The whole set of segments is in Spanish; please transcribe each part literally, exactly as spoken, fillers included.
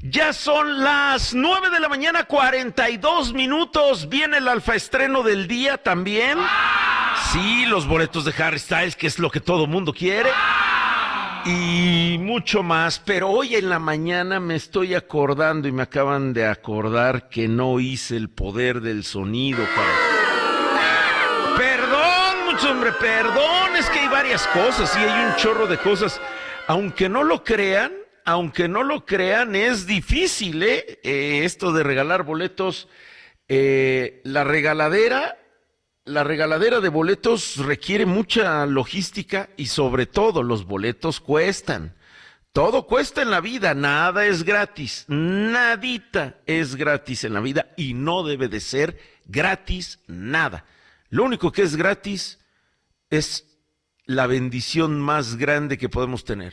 Ya son las nueve de la mañana, cuarenta y dos minutos. Viene el alfa estreno del día también. Sí, los boletos de Harry Styles, que es lo que todo mundo quiere. Y mucho más. Pero hoy en la mañana me estoy acordando y me acaban de acordar que no hice el poder del sonido para... Perdón, mucho hombre, perdón. Es que hay varias cosas y hay un chorro de cosas. Aunque no lo crean, aunque no lo crean, es difícil, ¿eh? Eh, esto de regalar boletos. Eh, la regaladera, la regaladera de boletos requiere mucha logística y sobre todo los boletos cuestan. Todo cuesta en la vida, nada es gratis, nadita es gratis en la vida y no debe de ser gratis nada. Lo único que es gratis es la bendición más grande que podemos tener,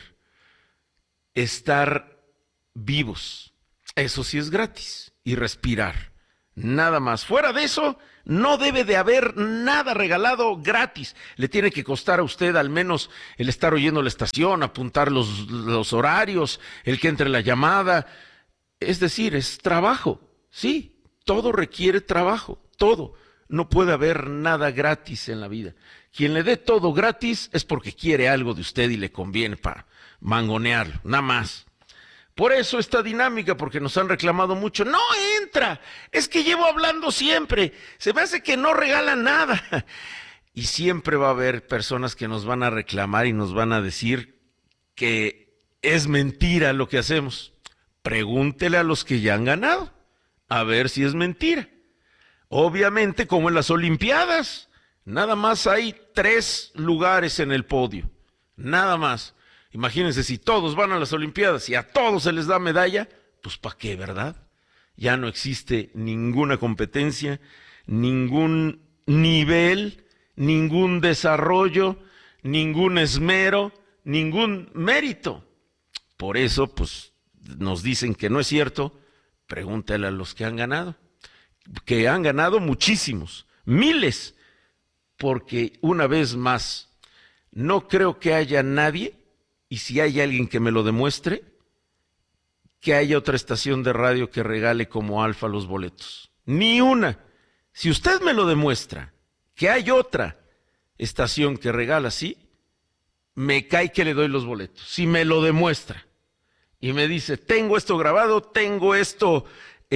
estar vivos. Eso sí es gratis, y respirar, nada más. Fuera de eso, no debe de haber nada regalado gratis. Le tiene que costar a usted al menos el estar oyendo la estación, apuntar los, los horarios, el que entre la llamada. Es decir, es trabajo, sí, todo requiere trabajo, todo. No puede haber nada gratis en la vida. Quien le dé todo gratis es porque quiere algo de usted y le conviene para mangonearlo, nada más. Por eso esta dinámica, porque nos han reclamado mucho. No entra, es que llevo hablando siempre, se me hace que no regalan nada. Y siempre va a haber personas que nos van a reclamar y nos van a decir que es mentira lo que hacemos. Pregúntele a los que ya han ganado, a ver si es mentira. Obviamente, como en las Olimpiadas, nada más hay tres lugares en el podio, nada más. Imagínense, si todos van a las Olimpiadas y a todos se les da medalla, pues ¿para qué, verdad? Ya no existe ninguna competencia, ningún nivel, ningún desarrollo, ningún esmero, ningún mérito. Por eso, pues, nos dicen que no es cierto. Pregúntale a los que han ganado. Que han ganado muchísimos, miles, porque una vez más, no creo que haya nadie, y si hay alguien que me lo demuestre, que haya otra estación de radio que regale como Alfa los boletos. Ni una. Si usted me lo demuestra, que hay otra estación que regala así, me cae que le doy los boletos. Si me lo demuestra y me dice, tengo esto grabado, tengo esto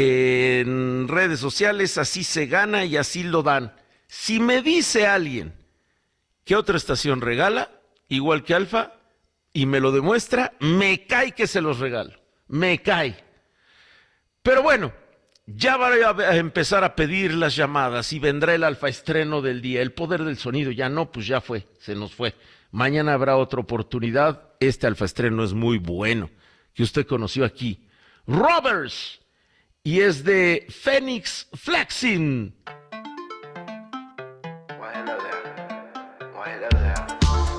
en redes sociales, así se gana y así lo dan. Si me dice alguien que otra estación regala, igual que Alfa, y me lo demuestra, me cae que se los regalo, me cae. Pero bueno, ya voy a empezar a pedir las llamadas y vendrá el alfa estreno del día. El poder del sonido, ya no, pues ya fue, se nos fue. Mañana habrá otra oportunidad. Este alfa estreno es muy bueno, que usted conoció aquí. Robbers. Y es de Phoenix Flexing.